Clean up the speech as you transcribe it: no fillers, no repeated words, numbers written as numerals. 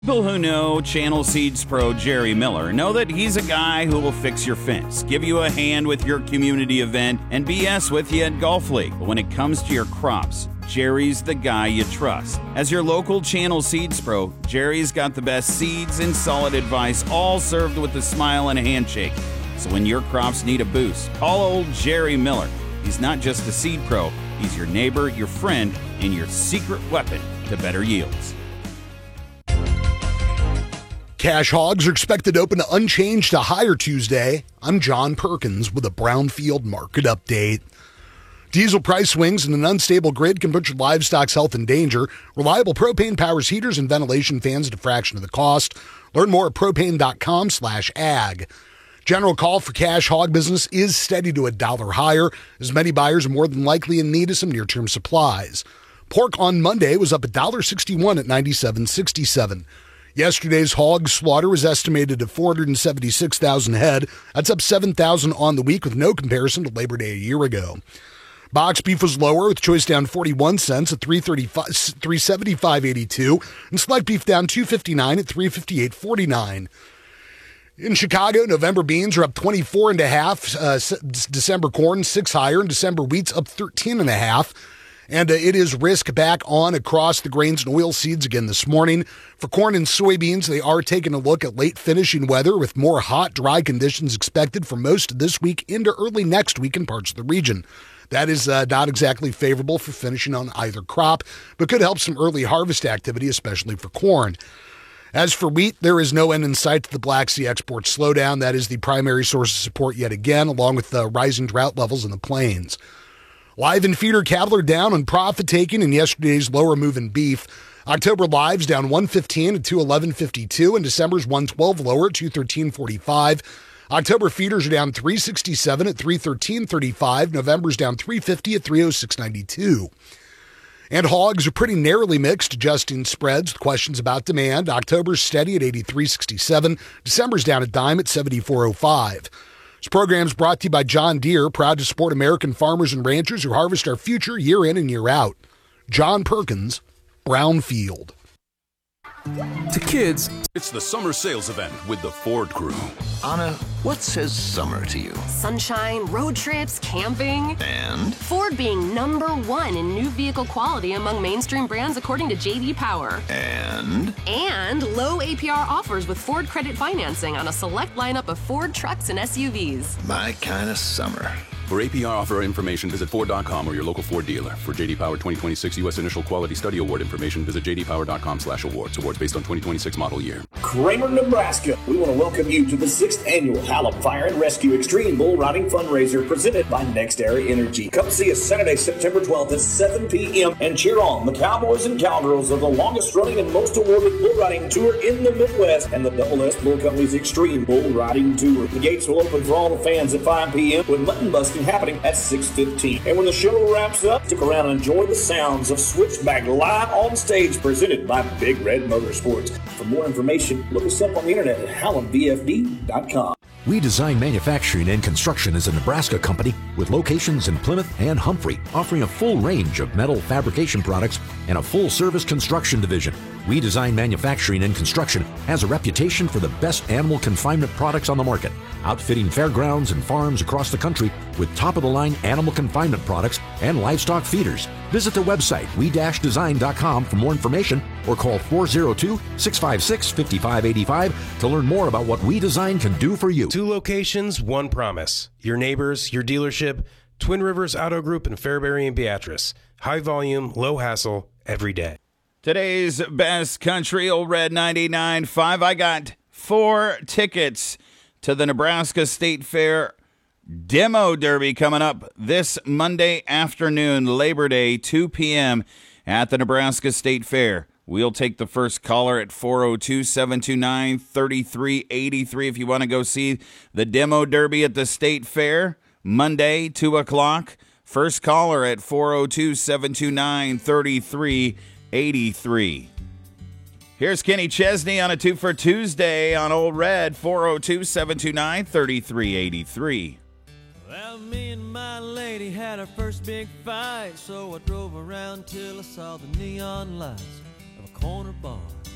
People who know Channel Seeds Pro Jerry Miller know that he's a guy who will fix your fence, give you a hand with your community event, and BS with you at Golf League. But when it comes to your crops, Jerry's the guy you trust. As your local Channel Seeds Pro, Jerry's got the best seeds and solid advice, all served with a smile and a handshake. So when your crops need a boost, call old Jerry Miller. He's not just a seed pro, he's your neighbor, your friend, and your secret weapon to better yields. Cash hogs are expected to open unchanged to higher Tuesday. I'm John Perkins with a Brownfield market update. Diesel price swings and an unstable grid can put your livestock's health in danger. Reliable propane powers heaters and ventilation fans at a fraction of the cost. Learn more at propane.com/ag. General call for cash hog business is steady to $1 higher, as many buyers are more than likely in need of some near-term supplies. Pork on Monday was up $1.61 at $97.67. Yesterday's hog slaughter was estimated at 476,000 head. That's up 7,000 on the week with no comparison to Labor Day a year ago. Box beef was lower with choice down 41 cents at $375.82 and select beef down $2.59 at $358.49. In Chicago, November beans are up 24.5. December corn 6 higher, and December wheat's up 13.5. And it is risk back on across the grains and oil seeds again this morning. For corn and soybeans, they are taking a look at late finishing weather with more hot, dry conditions expected for most of this week into early next week in parts of the region. That is not exactly favorable for finishing on either crop, but could help some early harvest activity, especially for corn. As for wheat, there is no end in sight to the Black Sea export slowdown. That is the primary source of support yet again, along with the rising drought levels in the plains. Live and feeder cattle are down on profit taking in yesterday's lower move in beef. October lives down 115 at 211.52, and December's 112 lower at 213.45. October feeders are down 367 at 313.35. November's down 350 at 306.92. And hogs are pretty narrowly mixed, adjusting spreads with questions about demand. October's steady at 83.67. December's down a dime at 74.05. This program is brought to you by John Deere, proud to support American farmers and ranchers who harvest our future year in and year out. John Perkins, Brownfield. To kids, it's the summer sales event with the Ford crew. Anna, what says summer to you? Sunshine, road trips, camping. And? Ford being #1 in new vehicle quality among mainstream brands according to J.D. Power. And? And low APR offers with Ford credit financing on a select lineup of Ford trucks and SUVs. My kind of summer. For APR offer information, visit Ford.com or your local Ford dealer. For J.D. Power 2026 U.S. Initial Quality Study Award information, visit jdpower.com/awards. Awards based on 2026 model year. Kramer, Nebraska. We want to welcome you to the 6th annual Hallam Fire and Rescue Extreme Bull Riding Fundraiser presented by NextEra Energy. Come see us Saturday, September 12th at 7 p.m. and cheer on the cowboys and cowgirls of the longest running and most awarded bull riding tour in the Midwest and the Double S Bull Company's Extreme Bull Riding Tour. The gates will open for all the fans at 5 p.m. with mutton busting happening at 6:15. And when the show wraps up, stick around and enjoy the sounds of Switchback live on stage presented by Big Red Motorsports. For more information, look us up on the internet at hallamvfd.com. We Design Manufacturing and Construction is a Nebraska company with locations in Plymouth and Humphrey, offering a full range of metal fabrication products and a full-service construction division. We Design Manufacturing and Construction has a reputation for the best animal confinement products on the market, outfitting fairgrounds and farms across the country with top-of-the-line animal confinement products and livestock feeders. Visit their website, we-design.com, for more information or call 402-656-5585 to learn more about what We Design can do for you. 2 locations, 1 promise. Your neighbors, your dealership, Twin Rivers Auto Group in Fairbury and Beatrice. High volume, low hassle, every day. Today's best country, Old Red 99.5. I got 4 tickets to the Nebraska State Fair Demo Derby coming up this Monday afternoon, Labor Day, 2 p.m. at the Nebraska State Fair. We'll take the first caller at 402-729-3383 if you want to go see the Demo Derby at the State Fair, Monday, 2 o'clock. First caller at 402-729-3383. Here's Kenny Chesney on a 2 for Tuesday on Old Red, 402-729-3383. Well, me and my lady had our first big fight, so I drove around till I saw the neon lights of a corner bar.